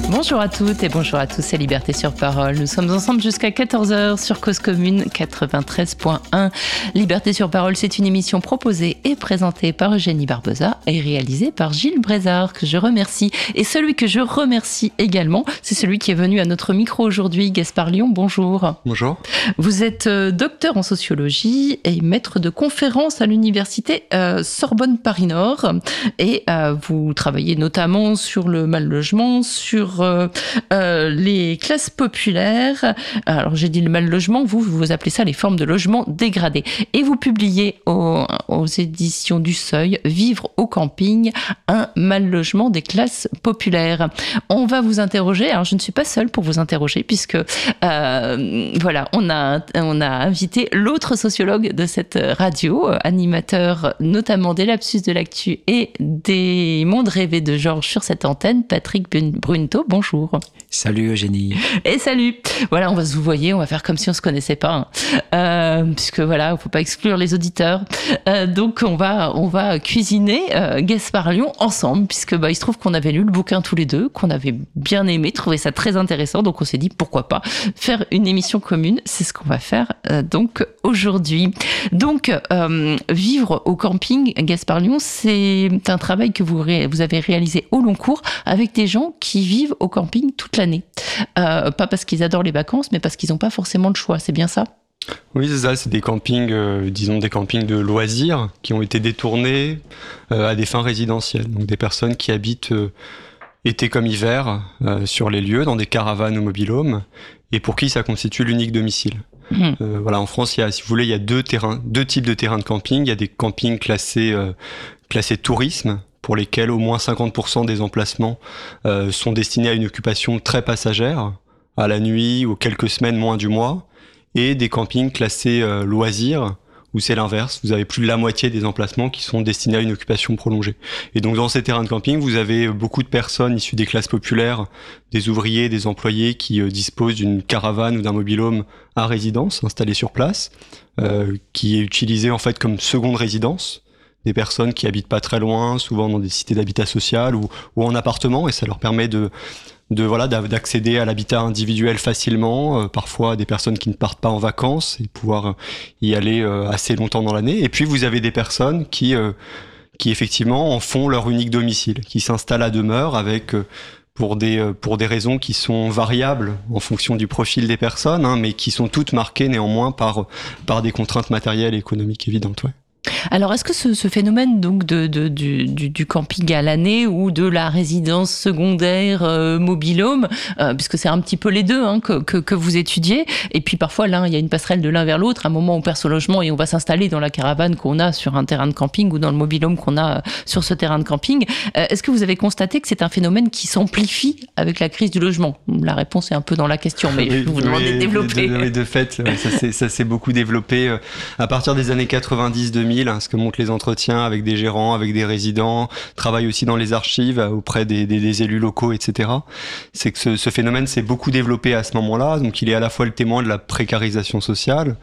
Bonjour à toutes et bonjour à tous, c'est Liberté sur Parole. Nous sommes ensemble jusqu'à 14h sur Cause Commune 93.1. Liberté sur Parole, c'est une émission proposée et présentée par Eugénie Barbosa et réalisée par Gilles Brézard, que je remercie. Et celui que je remercie également, c'est celui qui est venu à notre micro aujourd'hui, Gaspard Lyon. Bonjour. Bonjour. Vous êtes docteur en sociologie et maître de conférences à l'université Sorbonne Paris-Nord. Et vous travaillez notamment sur le mal-logement, sur les classes populaires. Alors j'ai dit le mal-logement, vous appelez ça les formes de logement dégradé. Et vous publiez aux éditions du Seuil, Vivre au camping, un mal-logement des classes populaires. On va vous interroger, alors je ne suis pas seule pour vous interroger, puisque voilà, on a invité l'autre sociologue de cette radio, animateur notamment des Lapsus de l'actu et des mondes rêvés de Georges sur cette antenne, Patrick Brunto. Bonjour. Salut Eugénie. Et salut. Voilà, on va se vous voyer, on va faire comme si on se connaissait pas, puisque voilà, il faut pas exclure les auditeurs. Donc on va cuisiner Gaspard Lyon ensemble, puisque il se trouve qu'on avait lu le bouquin tous les deux, qu'on avait bien aimé, trouvé ça très intéressant, donc on s'est dit pourquoi pas faire une émission commune. C'est ce qu'on va faire donc aujourd'hui. Donc vivre au camping, Gaspard Lyon, c'est un travail que vous avez réalisé au long cours avec des gens qui vivent au camping toute l'année. Pas parce qu'ils adorent les vacances, mais parce qu'ils n'ont pas forcément le choix. C'est bien ça ? Oui, c'est ça. C'est des campings, des campings de loisirs qui ont été détournés à des fins résidentielles. Donc des personnes qui habitent été comme hiver sur les lieux, dans des caravanes ou mobil-homes, et pour qui ça constitue l'unique domicile. Voilà, en France, si vous voulez, il y a deux types de terrains de camping. Il y a des campings classés tourisme, pour lesquels au moins 50% des emplacements sont destinés à une occupation très passagère, à la nuit ou quelques semaines, moins du mois, et des campings classés loisirs, où c'est l'inverse, vous avez plus de la moitié des emplacements qui sont destinés à une occupation prolongée. Et donc dans ces terrains de camping, vous avez beaucoup de personnes issues des classes populaires, des ouvriers, des employés qui disposent d'une caravane ou d'un mobil-home à résidence, installée sur place, qui est utilisée en fait comme seconde résidence. Des personnes qui habitent pas très loin, souvent dans des cités d'habitat social ou en appartement, et ça leur permet d'accéder à l'habitat individuel facilement, parfois des personnes qui ne partent pas en vacances et pouvoir y aller assez longtemps dans l'année. Et puis vous avez des personnes qui effectivement en font leur unique domicile, qui s'installent à demeure avec pour des raisons qui sont variables en fonction du profil des personnes, mais qui sont toutes marquées néanmoins par des contraintes matérielles et économiques évidentes. Ouais. Alors, est-ce que ce phénomène donc du camping à l'année ou de la résidence secondaire mobil-home, puisque c'est un petit peu les deux que vous étudiez, et puis parfois il y a une passerelle de l'un vers l'autre, à un moment on perd son logement et on va s'installer dans la caravane qu'on a sur un terrain de camping ou dans le mobil-home qu'on a sur ce terrain de camping. Est-ce que vous avez constaté que c'est un phénomène qui s'amplifie avec la crise du logement ? La réponse est un peu dans la question, mais je vais vous demander de développer. De fait, ça s'est beaucoup développé à partir des années 90-2000. Ce que montrent les entretiens avec des gérants, avec des résidents, travaille aussi dans les archives auprès des élus locaux, etc. C'est que ce phénomène s'est beaucoup développé à ce moment-là. Donc il est à la fois le témoin de la précarisation sociale,